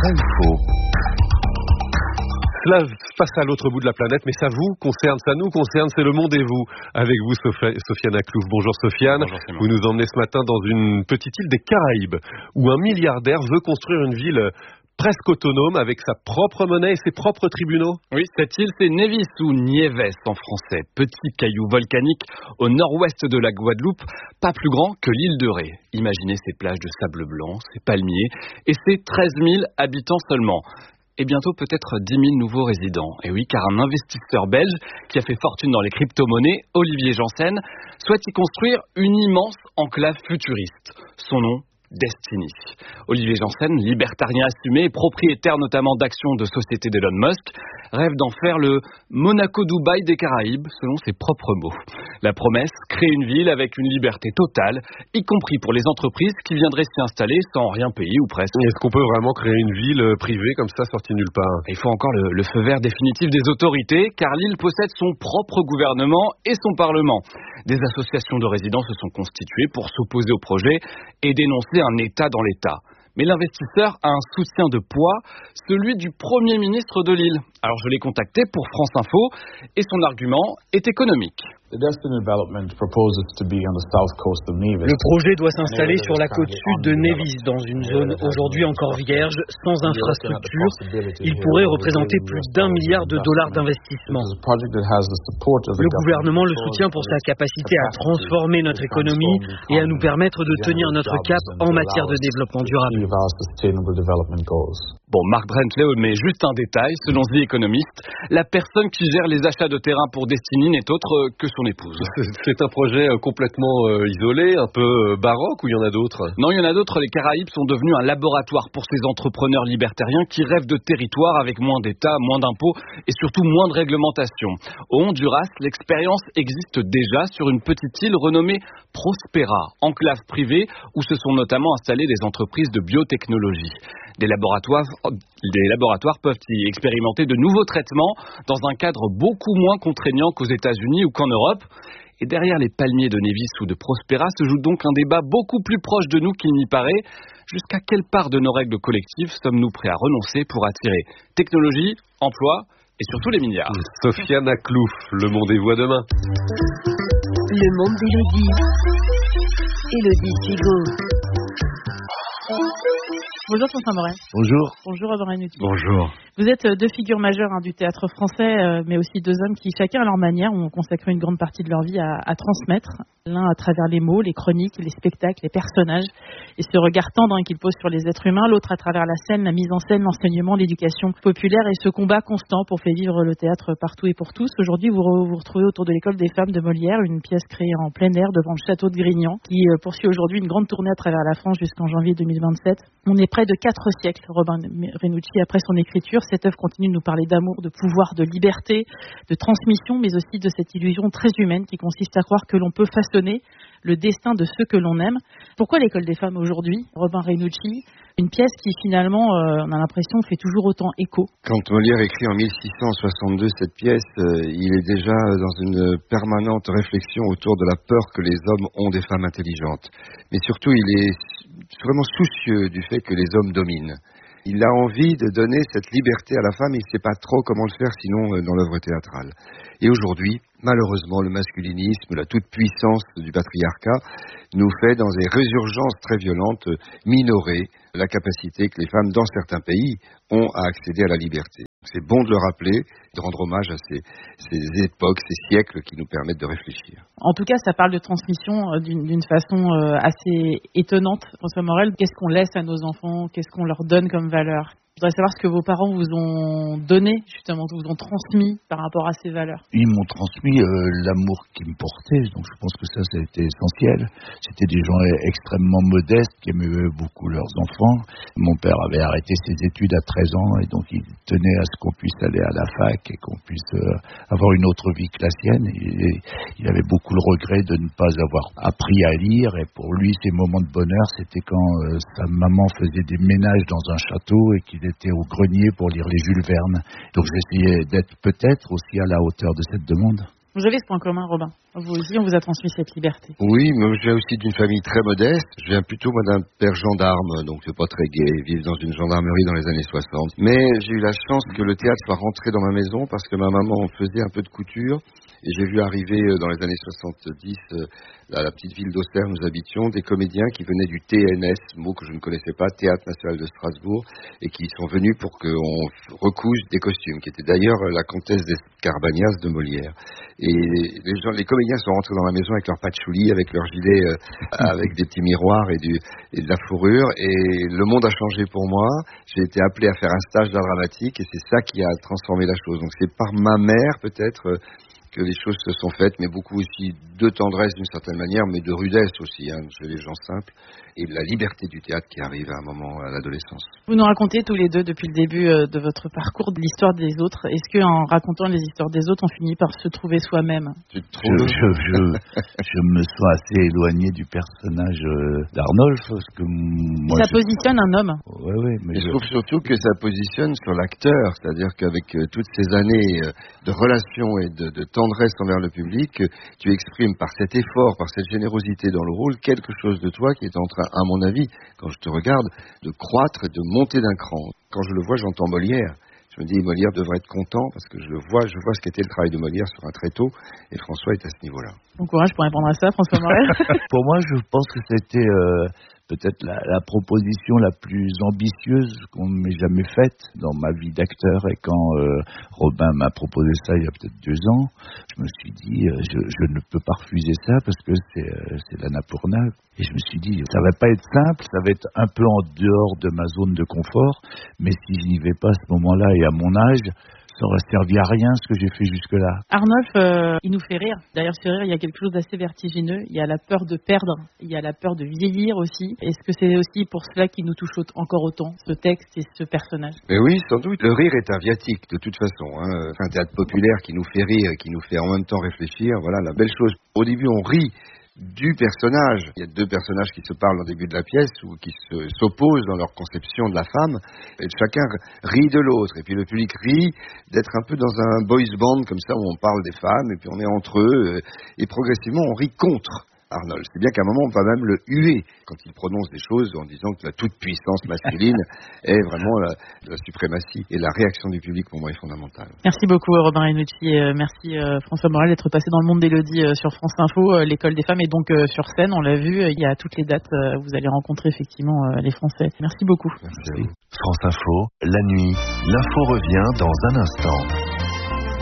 Vrai ou faux? Cela se passe à l'autre bout de la planète, mais ça vous concerne, ça nous concerne, c'est le monde et vous. Avec vous, Sofiane Aklouf. Bonjour Sofiane. Bonjour Simon. Vous nous emmenez ce matin dans une petite île des Caraïbes, où un milliardaire veut construire une ville presque autonome avec sa propre monnaie et ses propres tribunaux. Oui, cette île, c'est Nevis ou Nieves en français. Petit caillou volcanique au nord-ouest de la Guadeloupe, pas plus grand que l'île de Ré. Imaginez ces plages de sable blanc, ces palmiers et ces 13 000 habitants seulement. Et bientôt peut-être 10 000 nouveaux résidents. Et oui, car un investisseur belge qui a fait fortune dans les crypto-monnaies, Olivier Janssen, souhaite y construire une immense enclave futuriste. Son nom, Destiny. Olivier Janssen, libertarien assumé et propriétaire notamment d'actions de sociétés d'Elon Musk, rêve d'en faire le Monaco-Dubaï des Caraïbes, selon ses propres mots. La promesse, créer une ville avec une liberté totale, y compris pour les entreprises qui viendraient s'y installer sans rien payer ou presque. Est-ce qu'on peut vraiment créer une ville privée comme ça, sortie nulle part? Il faut encore le feu vert définitif des autorités, car l'île possède son propre gouvernement et son parlement. Des associations de résidents se sont constituées pour s'opposer au projet et dénoncer un État dans l'État. Mais l'investisseur a un soutien de poids, celui du Premier ministre de l'île. Alors je l'ai contacté pour France Info et son argument est économique. Le projet doit s'installer sur la côte sud de Nevis, dans une zone aujourd'hui encore vierge, sans infrastructure. Il pourrait représenter plus d'1 milliard de dollars d'investissement. Le gouvernement le soutient pour sa capacité à transformer notre économie et à nous permettre de tenir notre cap en matière de développement durable. Bon, Mark Brentley met juste un détail. Selon The Economist, la personne qui gère les achats de terrain pour Destiny n'est autre que son épouse. C'est un projet complètement isolé, un peu baroque, ou il y en a d'autres? Non, il y en a d'autres. Les Caraïbes sont devenus un laboratoire pour ces entrepreneurs libertariens qui rêvent de territoire avec moins d'État, moins d'impôts et surtout moins de réglementation. Au Honduras, l'expérience existe déjà sur une petite île renommée Prospera, enclave privée où se sont notamment installées des entreprises de biotechnologie. Des laboratoires peuvent y expérimenter de nouveaux traitements dans un cadre beaucoup moins contraignant qu'aux États-Unis ou qu'en Europe. Et derrière les palmiers de Nevis ou de Prospera se joue donc un débat beaucoup plus proche de nous qu'il n'y paraît. Jusqu'à quelle part de nos règles collectives sommes-nous prêts à renoncer pour attirer technologie, emploi et surtout les milliards? Sofiane Aklouf, Le Monde et vous à demain. Le Monde d'Élodie. Élodie Sigaud. Bonjour François Morel. Bonjour. Bonjour Robin Renouti. Bonjour. Vous êtes deux figures majeures du théâtre français, mais aussi deux hommes qui, chacun à leur manière, ont consacré une grande partie de leur vie à transmettre. L'un à travers les mots, les chroniques, les spectacles, les personnages, et ce regard tendre qu'ils posent sur les êtres humains. L'autre à travers la scène, la mise en scène, l'enseignement, l'éducation populaire et ce combat constant pour faire vivre le théâtre partout et pour tous. Aujourd'hui, vous vous retrouvez autour de l'école des femmes de Molière, une pièce créée en plein air devant le château de Grignan, qui poursuit aujourd'hui une grande tournée à travers la France jusqu'en janvier 2027. On est près de 4 siècles, Robin Renouti, après son écriture. Cette œuvre continue de nous parler d'amour, de pouvoir, de liberté, de transmission, mais aussi de cette illusion très humaine qui consiste à croire que l'on peut façonner le destin de ceux que l'on aime. Pourquoi l'école des femmes aujourd'hui, Robin Renouti? Une pièce qui finalement, on a l'impression, fait toujours autant écho. Quand Molière écrit en 1662 cette pièce, il est déjà dans une permanente réflexion autour de la peur que les hommes ont des femmes intelligentes. Mais surtout, il est vraiment soucieux du fait que les hommes dominent. Il a envie de donner cette liberté à la femme, il ne sait pas trop comment le faire sinon dans l'œuvre théâtrale. Et aujourd'hui, malheureusement, le masculinisme, la toute-puissance du patriarcat nous fait, dans des résurgences très violentes, minorer la capacité que les femmes, dans certains pays, ont à accéder à la liberté. C'est bon de le rappeler, de rendre hommage à ces époques, ces siècles qui nous permettent de réfléchir. En tout cas, ça parle de transmission d'une façon assez étonnante. François Morel, qu'est-ce qu'on laisse à nos enfants? Qu'est-ce qu'on leur donne comme valeur? Je voudrais savoir ce que vos parents vous ont donné, justement, vous ont transmis par rapport à ces valeurs. Ils m'ont transmis l'amour qu'ils me portaient, donc je pense que ça a été essentiel. C'était des gens extrêmement modestes qui aimaient beaucoup leurs enfants. Mon père avait arrêté ses études à 13 ans et donc il tenait à ce qu'on puisse aller à la fac et qu'on puisse avoir une autre vie que la sienne. Et il avait beaucoup le regret de ne pas avoir appris à lire et pour lui, ses moments de bonheur, c'était quand sa maman faisait des ménages dans un château et qu'il était au grenier pour lire les Jules Verne. Donc j'essayais d'être peut-être aussi à la hauteur de cette demande. Vous avez ce point commun, Robin. Vous aussi, on vous a transmis cette liberté. Oui, mais je viens aussi d'une famille très modeste. Je viens plutôt, moi, d'un père gendarme, donc c'est pas très gai, vivre dans une gendarmerie dans les années 60. Mais j'ai eu la chance que le théâtre soit rentré dans ma maison parce que ma maman faisait un peu de couture. Et j'ai vu arriver dans les années 70, à la petite ville d'Auxerre, nous habitions, des comédiens qui venaient du TNS, mot que je ne connaissais pas, Théâtre National de Strasbourg, et qui sont venus pour qu'on recouse des costumes, qui était d'ailleurs la comtesse d'Escarbagnas de Molière. Et les comédiens sont rentrés dans ma maison avec leur patchouli, avec leur gilet, avec des petits miroirs et de la fourrure. Et le monde a changé pour moi. J'ai été appelé à faire un stage d'art dramatique et c'est ça qui a transformé la chose. Donc c'est par ma mère peut-être que les choses se sont faites, mais beaucoup aussi de tendresse d'une certaine manière, mais de rudesse aussi, chez les gens simples, et de la liberté du théâtre qui arrive à un moment à l'adolescence. Vous nous racontez tous les deux depuis le début de votre parcours de l'histoire des autres. Est-ce qu'en racontant les histoires des autres, on finit par se trouver soi-même? Je me sens assez éloigné du personnage d'Arnolphe, parce que moi... Ça positionne un homme. Oui, mais je trouve surtout que ça positionne sur l'acteur, c'est-à-dire qu'avec toutes ces années de relations et de tendresse envers le public, tu exprimes par cet effort, par cette générosité dans le rôle, quelque chose de toi qui est en train, à mon avis, quand je te regarde, de croître et de monter d'un cran. Quand je le vois, j'entends Molière. Je me dis, Molière devrait être content parce que je vois ce qu'était le travail de Molière sur un tréteau, et François est à ce niveau-là. Bon courage pour répondre à ça, François Morel. Pour moi, je pense que c'était peut-être la proposition la plus ambitieuse qu'on m'ait jamais faite dans ma vie d'acteur. Et quand Robin m'a proposé ça il y a peut-être 2 ans, je me suis dit, je ne peux pas refuser ça parce que c'est l'Annapurna. Et je me suis dit, ça va pas être simple, ça va être un peu en dehors de ma zone de confort, mais si je n'y vais pas à ce moment-là et à mon âge, ça aurait servi à rien ce que j'ai fait jusque-là. Arnolphe, il nous fait rire. Derrière ce rire, il y a quelque chose d'assez vertigineux. Il y a la peur de perdre, il y a la peur de vieillir aussi. Est-ce que c'est aussi pour cela qu'il nous touche encore autant, ce texte et ce personnage? Mais oui, sans doute. Le rire est un viatique, de toute façon. Un théâtre populaire qui nous fait rire et qui nous fait en même temps réfléchir, voilà la belle chose. Au début, on rit du personnage. Il y a 2 personnages qui se parlent au début de la pièce ou qui s'opposent dans leur conception de la femme, et chacun rit de l'autre, et puis le public rit d'être un peu dans un boys band comme ça où on parle des femmes et puis on est entre eux, et progressivement on rit contre Arnolphe. C'est bien qu'à un moment, on va même le huer quand il prononce des choses en disant que la toute-puissance masculine est vraiment la suprématie. Et la réaction du public, pour moi, est fondamentale. Merci beaucoup, Robin Renucci. Merci, François Morel, d'être passé dans le monde d'Élodie sur France Info. L'école des femmes est donc sur scène, on l'a vu. Il y a toutes les dates. Vous allez rencontrer effectivement les Français. Merci beaucoup. Merci à vous. France Info, la nuit. L'info revient dans un instant.